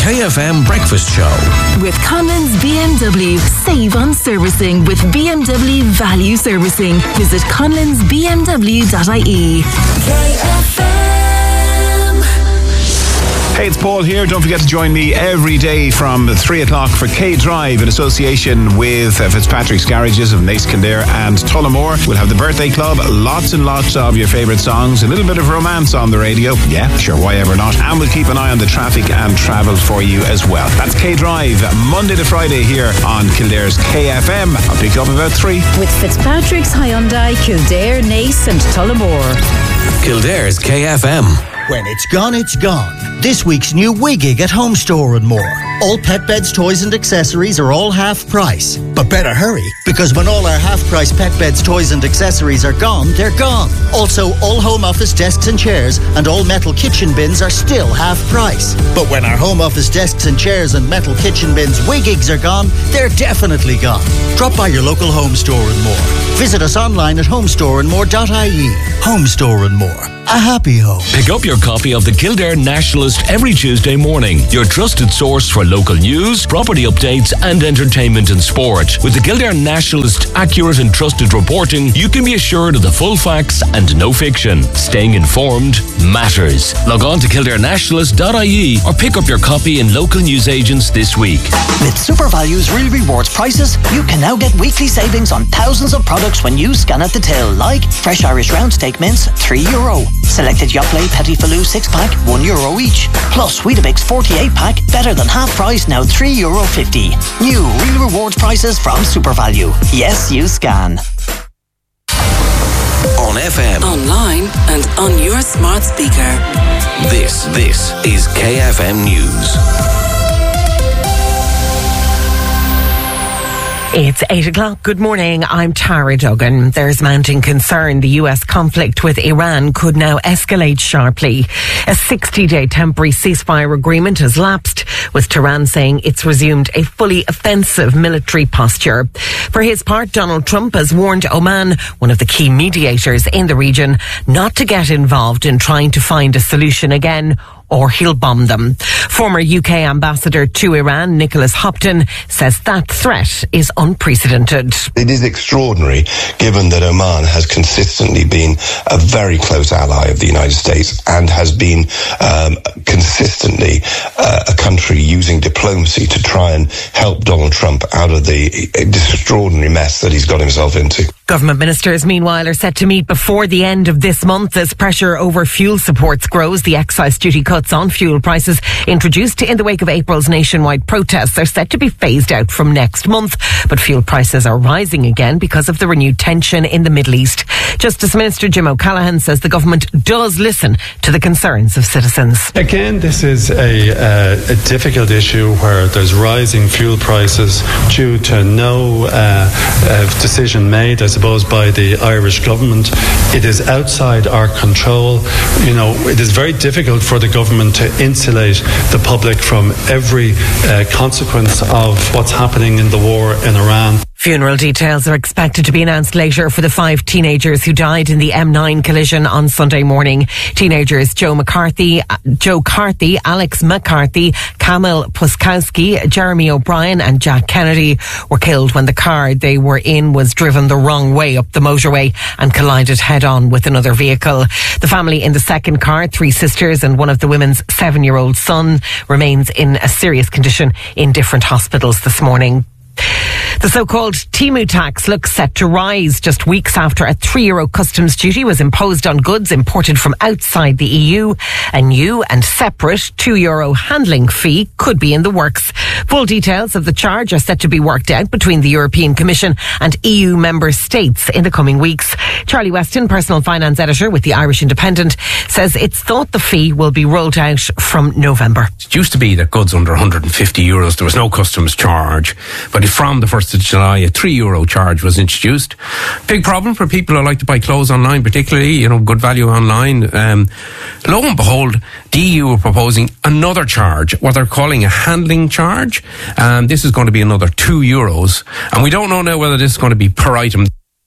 KFM Breakfast Show. With Conlon's BMW. Save on servicing with BMW Value Servicing. Visit conlonsbmw.ie. KFM. Hey, it's Paul here. Don't forget to join me every day from 3 o'clock for K-Drive in association with Fitzpatrick's Garages of Naas, Kildare and Tullamore. We'll have the birthday club, lots and lots of your favourite songs, a little bit of romance on the radio. Yeah, sure, why ever not. And we'll keep an eye on the traffic and travel for you as well. That's K-Drive, Monday to Friday here on Kildare's KFM. I'll pick you up about 3. With Fitzpatrick's Hyundai, Kildare, Naas and Tullamore. Kildare's KFM. When it's gone, it's gone. This week's new Wigig at Home Store and More. All pet beds, toys and accessories are all half price. But better hurry, because when all our half price pet beds, toys and accessories are gone, they're gone. Also, all home office desks and chairs and all metal kitchen bins are still half price. But when our home office desks and chairs and metal kitchen bins Wigigs are gone, they're definitely gone. Drop by your local Home Store and More. Visit us online at homestoreandmore.ie. Home Store and More. A happy home. Pick up your copy of the Kildare Nationalist every Tuesday morning. Your trusted source for local news, property updates and entertainment and sport. With the Kildare Nationalist accurate and trusted reporting, you can be assured of the full facts and no fiction. Staying informed matters. Log on to kildarenationalist.ie or pick up your copy in local newsagents this week. With SuperValue's Real Rewards prices, you can now get weekly savings on thousands of products when you scan at the till, like fresh Irish round steak mince, €3. Selected Yoplait Petit Falou 6-pack, €1 each. Plus Weetabix 48-pack, better than half price, now €3.50. New Real Rewards prices from SuperValue. Yes, you scan. On FM, Online and on your smart speaker. this is KFM News. It's 8 o'clock. Good morning. I'm Tara Duggan. There's mounting concern the US conflict with Iran could now escalate sharply. A 60-day temporary ceasefire agreement has lapsed, with Tehran saying it's resumed a fully offensive military posture. For his part, Donald Trump has warned Oman, one of the key mediators in the region, not to get involved in trying to find a solution again, or he'll bomb them. Former UK ambassador to Iran, Nicholas Hopton, says that threat is unprecedented. It is extraordinary, given that Oman has consistently been a very close ally of the United States and has been consistently a country using diplomacy to try and help Donald Trump out of the extraordinary mess that he's got himself into. Government ministers, meanwhile, are set to meet before the end of this month as pressure over fuel supports grows. The excise duty cuts on fuel prices introduced in the wake of April's nationwide protests are set to be phased out from next month. But fuel prices are rising again because of the renewed tension in the Middle East. Justice Minister Jim O'Callaghan says the government does listen to the concerns of citizens. Again, this is a difficult issue where there's rising fuel prices due to no decision made, I suppose, by the Irish government. It is outside our control. You know, it is very difficult for the government to insulate the public from every consequence of what's happening in the war in Iran. Funeral details are expected to be announced later for the 5 teenagers who died in the M9 collision on Sunday morning. Teenagers Joe Carthy, Alex McCarthy, Camille Puskowski, Jeremy O'Brien and Jack Kennedy were killed when the car they were in was driven the wrong way up the motorway and collided head-on with another vehicle. The family in the second car, 3 sisters and one of the women's 7-year-old son, remains in a serious condition in different hospitals this morning. The so-called Temu tax looks set to rise just weeks after a €3 customs duty was imposed on goods imported from outside the EU. A new and separate €2 handling fee could be in the works. Full details of the charge are set to be worked out between the European Commission and EU member states in the coming weeks. Charlie Weston, personal finance editor with the Irish Independent, says it's thought the fee will be rolled out from November. It used to be that goods under €150, there was no customs charge. But from the 1st of July, a €3 charge was introduced. Big problem for people who like to buy clothes online, particularly, good value online. Lo and behold, the EU are proposing another charge, what they're calling a handling charge. This is going to be another €2. And we don't know now whether this is going to be per item.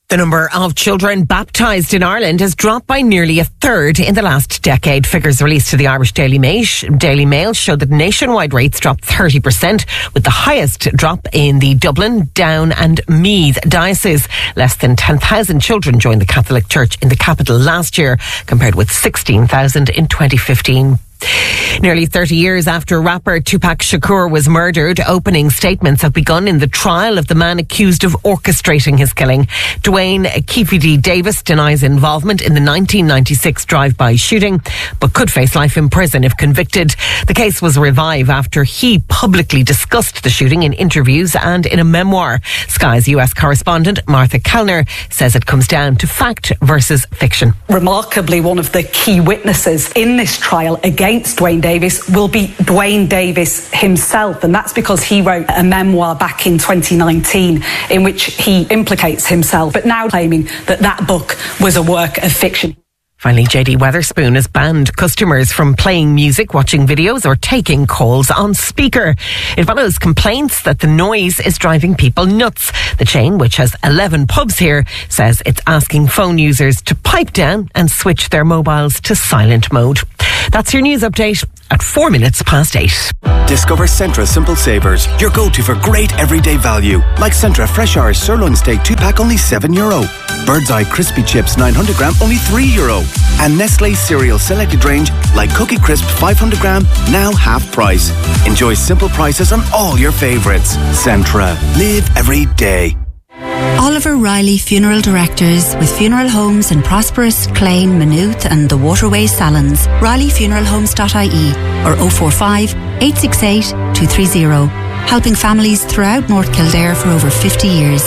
The number of children baptised in Ireland has dropped by nearly a third in the last decade. Figures released to the Irish Daily Mail show that nationwide rates dropped 30%, with the highest drop in the Dublin, Down and Meath diocese. Less than 10,000 children joined the Catholic Church in the capital last year, compared with 16,000 in 2015. Nearly 30 years after rapper Tupac Shakur was murdered, opening statements have begun in the trial of the man accused of orchestrating his killing. Dwayne Keefe Davis denies involvement in the 1996 drive-by shooting, but could face life in prison if convicted. The case was revived after he publicly discussed the shooting in interviews and in a memoir. Sky's US correspondent Martha Kellner says it comes down to fact versus fiction. Remarkably, one of the key witnesses in this trial against Dwayne Davis will be Dwayne Davis himself, and that's because he wrote a memoir back in 2019 in which he implicates himself, but now claiming that that book was a work of fiction. Finally, JD Wetherspoon has banned customers from playing music, watching videos or taking calls on speaker. It follows complaints that the noise is driving people nuts. The chain, which has 11 pubs here, says it's asking phone users to pipe down and switch their mobiles to silent mode. That's your news update at 8 minutes. Discover Centra Simple Savers, your go-to for great everyday value. Like Centra Fresh Irish Sirloin Steak 2-pack, only €7. Bird's Eye Crispy Chips 900 gram, only €3. And Nestle Cereal Selected Range, like Cookie Crisp 500 gram, now half price. Enjoy simple prices on all your favourites. Centra. Live every day. Oliver Riley Funeral Directors, with funeral homes in prosperous Clane, Maynooth and the Waterways Salons. RileyFuneralHomes.ie or 045 868 230. Helping families throughout North Kildare for over 50 years.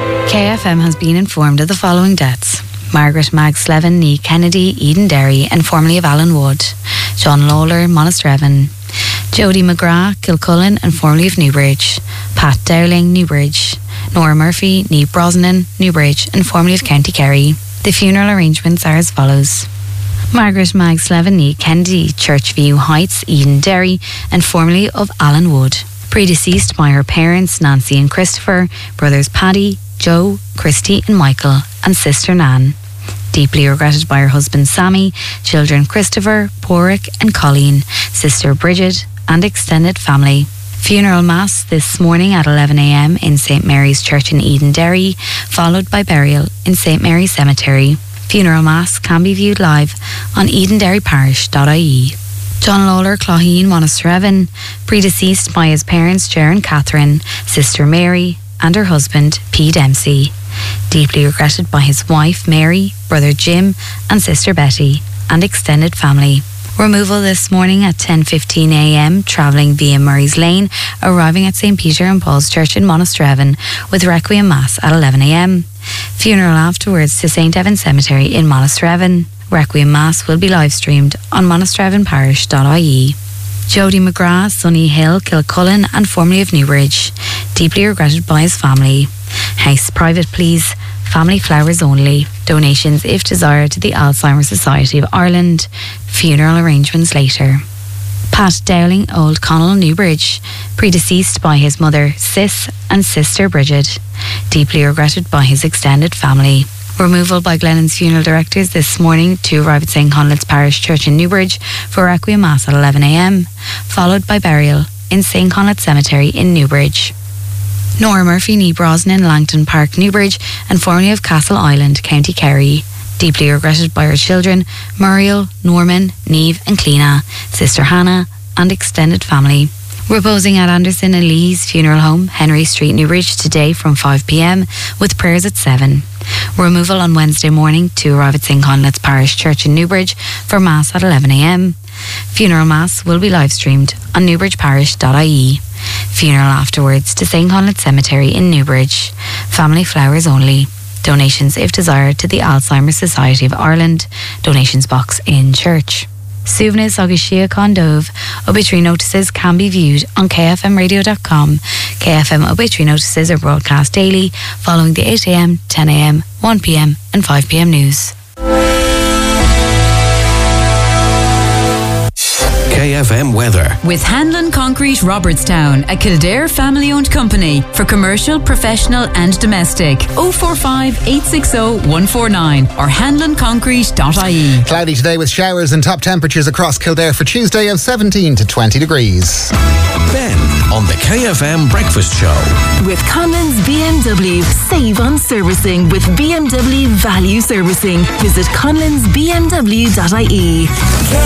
KFM has been informed of the following deaths: Margaret Mag Slevin, nee Kennedy, Edenderry and formerly of Alan Wood; John Lawler, Monasterevin; Jody McGrath, Kilcullen and formerly of Newbridge; Pat Dowling, Newbridge; Nora Murphy, nee Brosnan, Newbridge and formerly of County Kerry. The funeral arrangements are as follows: Margaret Mag Slevin, nee Kennedy, Churchview Heights, Edenderry and formerly of Alan Wood. Predeceased by her parents Nancy and Christopher, brothers Paddy, Joe, Christy and Michael, and sister Nan. Deeply regretted by her husband Sammy, children Christopher, Porrick and Colleen, sister Bridget and extended family. Funeral Mass this morning at 11 a.m. in St Mary's Church in Edenderry, followed by burial in St Mary's Cemetery. Funeral Mass can be viewed live on edenderryparish.ie. John Lawler, Clogheen, Monasterevin, predeceased by his parents Ger and Catherine, sister Mary and her husband P. Dempsey. Deeply regretted by his wife Mary, brother Jim and sister Betty, and extended family. Removal this morning at 10:15 a.m, travelling via Murray's Lane, arriving at St Peter and Paul's Church in Monasterevin, with Requiem Mass at 11 a.m. Funeral afterwards to St Evan Cemetery in Monasterevin. Requiem Mass will be live streamed on monasterevinparish.ie. Jody McGrath, Sunny Hill, Kilcullen and formerly of Newbridge. Deeply regretted by his family. House private please. Family flowers only. Donations if desired to the Alzheimer's Society of Ireland. Funeral arrangements later. Pat Dowling, Old Connell, Newbridge. Predeceased by his mother Sis and sister Bridget. Deeply regretted by his extended family. Removal by Glennon's Funeral Directors this morning to arrive at St Conleth's Parish Church in Newbridge for Requiem Mass at 11 a.m, followed by burial in St Conleth's Cemetery in Newbridge. Nora Murphy, nee Brosnan, Langton Park, Newbridge and formerly of Castle Island, County Kerry. Deeply regretted by her children Muriel, Norman, Neve and Cleena, sister Hannah and extended family. Reposing at Anderson and Lee's Funeral Home, Henry Street, Newbridge today from 5 p.m, with prayers at 7. Removal on Wednesday morning to arrive at St Conleth's Parish Church in Newbridge for Mass at 11 a.m. Funeral Mass will be live streamed on newbridgeparish.ie. Funeral afterwards to St Conleth's Cemetery in Newbridge. Family flowers only. Donations if desired to the Alzheimer's Society of Ireland. Donations box in church. Suvanis agus Siacán Dóibh. Obituary notices can be viewed on kfmradio.com. KFM obituary notices are broadcast daily following the 8 a.m, 10 a.m, 1 p.m and 5 p.m news. KFM weather. With Hanlon Concrete Robertstown, a Kildare family-owned company for commercial, professional and domestic. 045 860 149 or hanlonconcrete.ie. Cloudy today with showers and top temperatures across Kildare for Tuesday of 17 to 20 degrees. Ben on the KFM Breakfast Show. With Conlon's BMW. Save on servicing with BMW Value Servicing. Visit conlonsbmw.ie.